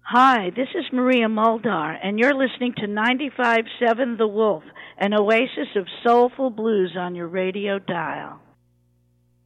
Hi, this is Maria Muldar, and you're listening to 95.7 The Wolf, an oasis of soulful blues on your radio dial.